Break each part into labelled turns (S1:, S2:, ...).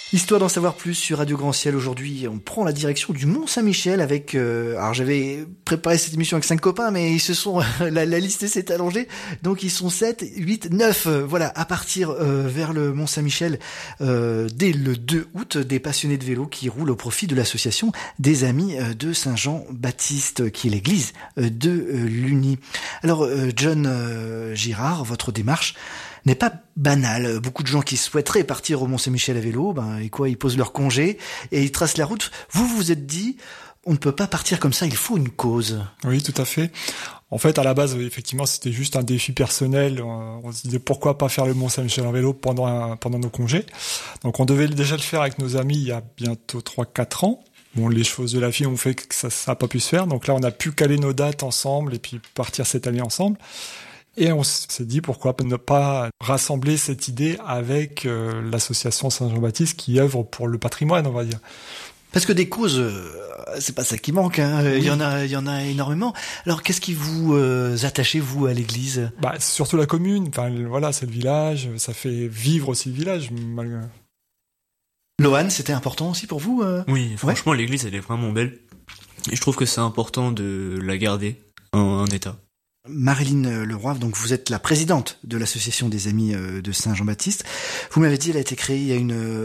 S1: Histoire d'en savoir plus sur Radio Grand Ciel. Aujourd'hui, on prend la direction du Mont-Saint-Michel avec... alors j'avais préparé cette émission avec 5 copains, mais ils se sont... la liste s'est allongée. Donc ils sont 7, 8, 9. Voilà, à partir vers le Mont-Saint-Michel dès le 2 août, des passionnés de vélo qui roulent au profit de l'association des Amis de Saint-Jean-Baptiste, qui est l'église de l'Uni. Alors John Girard, votre démarche n'est pas banal. Beaucoup de gens qui souhaiteraient partir au Mont-Saint-Michel à vélo, ils posent leur congé et ils tracent la route. Vous vous êtes dit, on ne peut pas partir comme ça, il faut une cause.
S2: Oui, tout à fait. En fait, à la base, effectivement, c'était juste un défi personnel. On se disait pourquoi pas faire le Mont-Saint-Michel en vélo pendant nos congés. Donc on devait déjà le faire avec nos amis il y a bientôt 3-4 ans. Bon, les choses de la vie ont fait que ça n'a pas pu se faire. Donc là, on a pu caler nos dates ensemble et puis partir cette année ensemble. Et on s'est dit pourquoi ne pas rassembler cette idée avec l'association Saint-Jean-Baptiste qui œuvre pour le patrimoine, on va dire.
S1: Parce que des causes, c'est pas ça qui manque, hein.
S2: Oui.
S1: Il y en a énormément. Alors qu'est-ce qui vous attachez, vous, à l'église?
S2: C'est surtout la commune. Enfin voilà, c'est le village. Ça fait vivre aussi le village.
S1: Lohan, c'était important aussi pour vous?
S3: Oui, franchement, l'église, elle est vraiment belle. Et je trouve que c'est important de la garder en état.
S1: Marilyn Leroy, donc vous êtes la présidente de l'association des Amis de Saint-Jean-Baptiste. Vous m'avez dit, elle a été créée il y a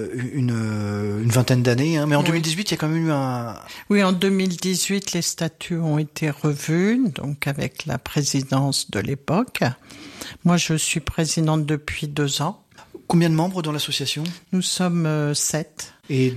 S1: une vingtaine d'années, hein, mais en 2018, il y a quand même eu un...
S4: Oui, en 2018, les statuts ont été revus, donc avec la présidence de l'époque. Moi, je suis présidente depuis 2 ans.
S1: Combien de membres dans l'association?
S4: Nous sommes 7.
S1: Et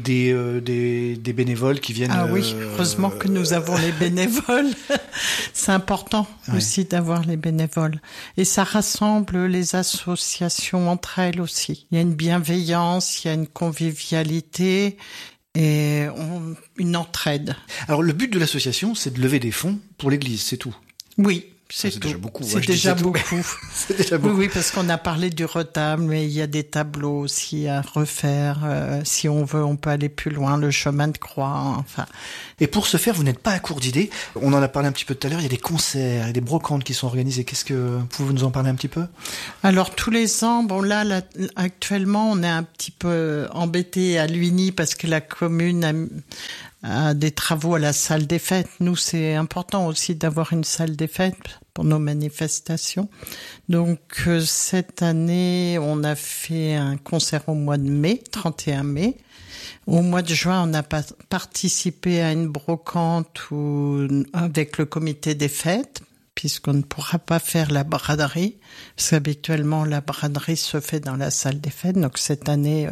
S1: des bénévoles qui viennent...
S4: Ah oui, heureusement que nous avons les bénévoles. C'est important aussi d'avoir les bénévoles. Et ça rassemble les associations entre elles aussi. Il y a une bienveillance, il y a une convivialité et une entraide.
S1: Alors le but de l'association, c'est de lever des fonds pour l'église, c'est tout?
S4: Oui. C'est
S1: déjà beaucoup.
S4: C'est déjà beaucoup.
S1: C'est déjà beaucoup.
S4: Oui, parce qu'on a parlé du retable, mais il y a des tableaux aussi à refaire. Si on veut, on peut aller plus loin, le chemin de croix, enfin. Et
S1: pour ce faire, vous n'êtes pas à court d'idées. On en a parlé un petit peu tout à l'heure, il y a des concerts et des brocantes qui sont organisées. Pouvez-vous nous en parler un petit peu?
S4: Alors, tous les ans, là, actuellement, on est un petit peu embêté à l'Uni parce que la commune a des travaux à la salle des fêtes. Nous, c'est important aussi d'avoir une salle des fêtes pour nos manifestations. Donc, cette année, on a fait un concert au mois de mai, 31 mai. Au mois de juin, on a participé à une brocante avec le comité des fêtes, puisqu'on ne pourra pas faire la braderie, parce qu'habituellement, la braderie se fait dans la salle des fêtes. Donc, cette année,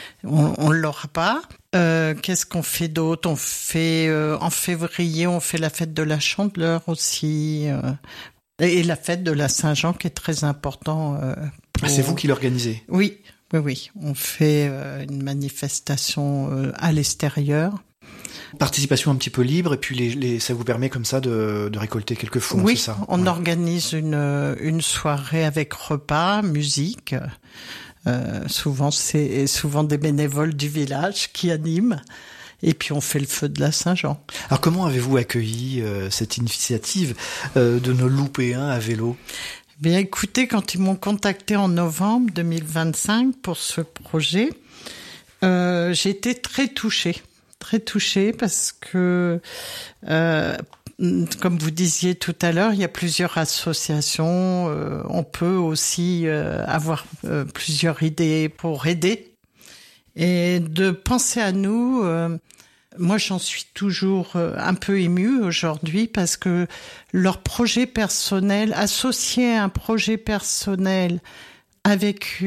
S4: on l'aura pas. Qu'est-ce qu'on fait d'autre? On fait en février, on fait la fête de la Chandeleur aussi, et la fête de la Saint-Jean qui est très important.
S1: C'est vous qui l'organisez?
S4: Oui. On fait une manifestation à l'extérieur.
S1: Participation un petit peu libre, et puis ça vous permet comme ça de récolter quelques fonds,
S4: oui,
S1: c'est ça?
S4: On organise une soirée avec repas, musique. Souvent des bénévoles du village qui animent. Et puis on fait le feu de la Saint-Jean.
S1: Alors comment avez-vous accueilli cette initiative de nos loupéens à vélo?
S4: Bien écoutez, quand ils m'ont contacté en novembre 2025 pour ce projet, j'ai été très touchée parce que comme vous disiez tout à l'heure, il y a plusieurs associations. On peut aussi avoir plusieurs idées pour aider. Et de penser à nous, moi j'en suis toujours un peu émue aujourd'hui parce que leur projet personnel, associer un projet personnel avec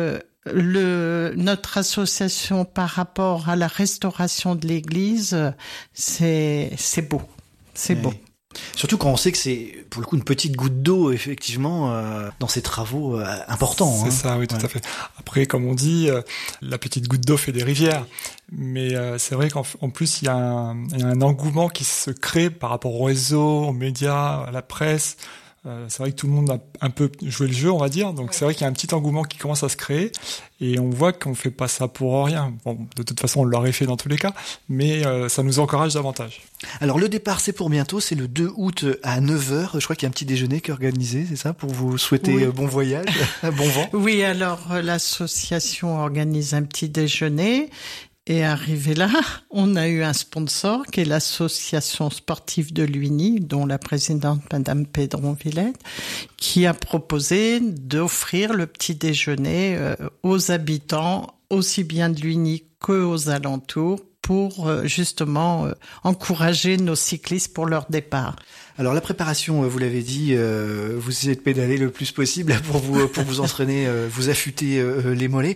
S4: notre association par rapport à la restauration de l'église, c'est beau. C'est beau.
S1: Surtout quand on sait que c'est, pour le coup, une petite goutte d'eau, effectivement, dans ces travaux importants.
S2: C'est ça, oui, tout à fait. Après, comme on dit, la petite goutte d'eau fait des rivières. Mais c'est vrai qu'en plus, il y a un engouement qui se crée par rapport au réseau, aux médias, à la presse. C'est vrai que tout le monde a un peu joué le jeu, on va dire. Donc c'est vrai qu'il y a un petit engouement qui commence à se créer et on voit qu'on fait pas ça pour rien. Bon, de toute façon, on l'aurait fait dans tous les cas, mais ça nous encourage davantage.
S1: Alors le départ, c'est pour bientôt, c'est le 2 août à 9h. Je crois qu'il y a un petit déjeuner qui est organisé, c'est ça, pour vous souhaiter bon voyage, bon vent.
S4: Oui, alors l'association organise un petit déjeuner. Et arrivé là, on a eu un sponsor qui est l'association sportive de Luigny, dont la présidente, Madame Pedron-Villette, qui a proposé d'offrir le petit déjeuner aux habitants, aussi bien de Luigny qu'aux alentours, pour justement encourager nos cyclistes pour leur départ.
S1: Alors la préparation, vous l'avez dit, vous essayez de pédaler le plus possible pour vous entraîner, vous affûter les mollets.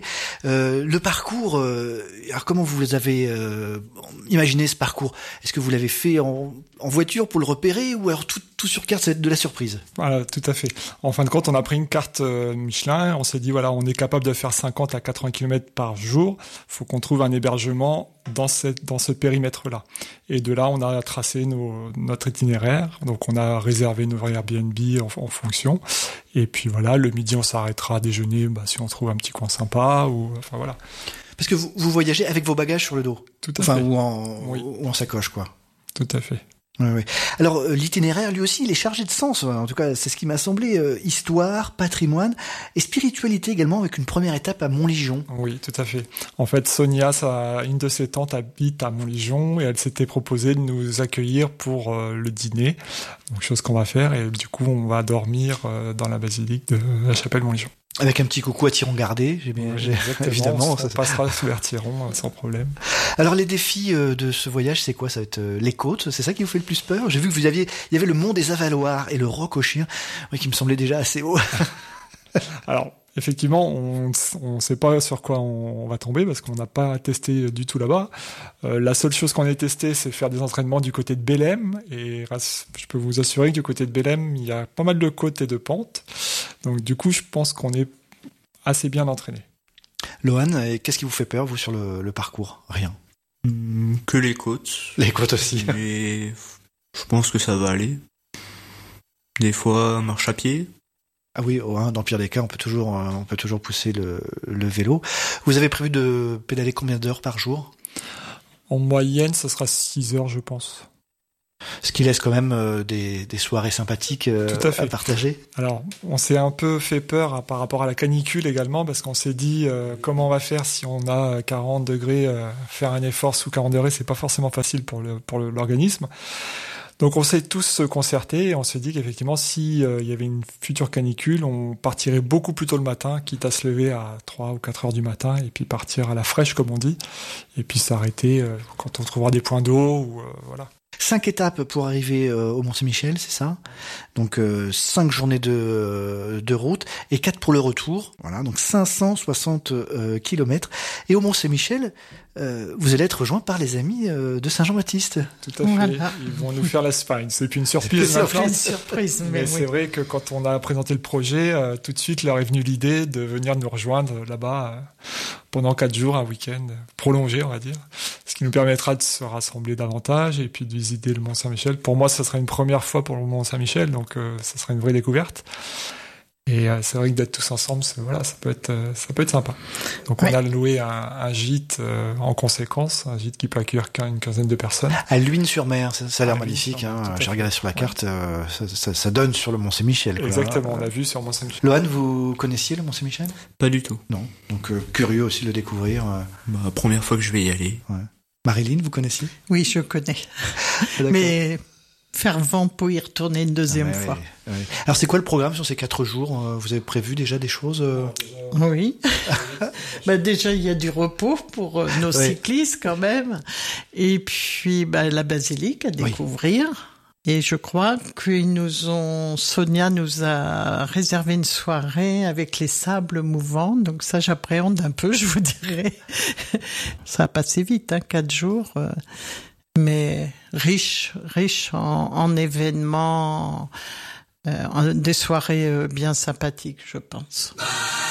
S1: Le parcours, alors comment vous avez imaginé ce parcours? Est-ce que vous l'avez fait en voiture pour le repérer ou alors tout sur carte, ça va être de la surprise?
S2: Voilà, tout à fait. En fin de compte, on a pris une carte Michelin, on s'est dit voilà, on est capable de faire 50 à 80 km par jour, faut qu'on trouve un hébergement dans ce périmètre-là. Et de là, on a tracé notre itinéraire. Donc, on a réservé nos Airbnb en fonction. Et puis voilà, le midi, on s'arrêtera à déjeuner si on trouve un petit coin sympa ou enfin voilà.
S1: Parce que vous voyagez avec vos bagages sur le dos.
S2: Tout à fait.
S1: Ou en sacoche, quoi.
S2: Tout à fait.
S1: Oui. Alors l'itinéraire, lui aussi, il est chargé de sens. En tout cas, c'est ce qui m'a semblé. Histoire, patrimoine et spiritualité également, avec une première étape à Montligeon.
S2: Oui, tout à fait. En fait, Sonia, une de ses tantes habite à Montligeon et elle s'était proposée de nous accueillir pour le dîner. Donc, chose qu'on va faire et du coup, on va dormir dans la basilique de la chapelle Montligeon.
S1: Avec un petit coucou à Tiron Gardé, évidemment.
S2: Ça passera sous vers Tiron sans problème.
S1: Alors les défis de ce voyage, c'est quoi? Ça va être les côtes, c'est ça qui vous fait le plus peur? J'ai vu que il y avait le mont des Avaloirs et le Roc aux Chiens, qui me semblait déjà assez haut.
S2: Alors, effectivement, on sait pas sur quoi on va tomber parce qu'on n'a pas testé du tout là-bas. La seule chose qu'on ait testé, c'est faire des entraînements du côté de Bélem. Et je peux vous assurer que du côté de Bélem, il y a pas mal de côtes et de pentes. Donc du coup, je pense qu'on est assez bien entraîné.
S1: Lohan, qu'est-ce qui vous fait peur, vous, sur le parcours? Rien.
S3: Que les côtes.
S1: Les côtes aussi.
S3: Mais je pense que ça va aller. Des fois, marche à pied.
S1: Ah oui, dans le pire des cas, on peut toujours pousser le vélo. Vous avez prévu de pédaler combien d'heures par jour?
S2: En moyenne, ça sera 6 heures, je pense.
S1: Ce qui laisse quand même des soirées sympathiques à partager.
S2: Alors, on s'est un peu fait peur par rapport à la canicule également, parce qu'on s'est dit comment on va faire si on a 40 degrés, faire un effort sous 40 degrés, c'est pas forcément facile pour l'organisme. Donc on s'est tous concertés et on s'est dit qu'effectivement, si il y avait une future canicule, on partirait beaucoup plus tôt le matin, quitte à se lever à 3 ou 4 heures du matin et puis partir à la fraîche, comme on dit, et puis s'arrêter quand on trouvera des points d'eau ou voilà.
S1: 5 étapes pour arriver au Mont-Saint-Michel, c'est ça? Donc 5 journées de route et 4 pour le retour. Voilà, donc 560 kilomètres. Et au Mont-Saint-Michel, vous allez être rejoint par les amis de Saint-Jean-Baptiste.
S2: Tout à fait. Voilà. Ils vont nous faire la spine. C'est plus une surprise.
S1: C'est
S4: une surprise,
S2: mais oui. C'est vrai que quand on a présenté le projet, tout de suite leur est venue l'idée de venir nous rejoindre là-bas pendant 4 jours, un week-end prolongé, on va dire. Ce qui nous permettra de se rassembler davantage et puis de visiter le Mont-Saint-Michel. Pour moi, ça serait une première fois pour le Mont-Saint-Michel, donc ça serait une vraie découverte. Et c'est vrai que d'être tous ensemble, ça peut être sympa. Donc on a loué un gîte en conséquence, un gîte qui peut accueillir une quinzaine de personnes.
S1: À Luynes-sur-Mer, ça a l'air magnifique. J'ai regardé sur la carte, ça donne sur le Mont-Saint-Michel.
S2: Exactement, on l'a vu sur le Mont-Saint-Michel.
S1: Lohan, vous connaissiez le Mont-Saint-Michel?
S3: Pas du tout.
S1: Non, donc curieux aussi de le découvrir.
S3: Première fois que je vais y aller.
S1: Ouais. Marilyn, vous connaissiez?
S4: Oui, je connais. Mais fervent pour y retourner une deuxième fois.
S1: Oui. Alors c'est quoi le programme sur ces 4 jours? Vous avez prévu déjà des choses?
S4: Oui. Déjà il y a du repos pour nos cyclistes quand même. Et puis la basilique à découvrir. Oui. Et je crois Sonia nous a réservé une soirée avec les sables mouvants. Donc ça, j'appréhende un peu, je vous dirais. Ça a passé vite, 4 jours. Mais riche en événements, des soirées bien sympathiques, je pense.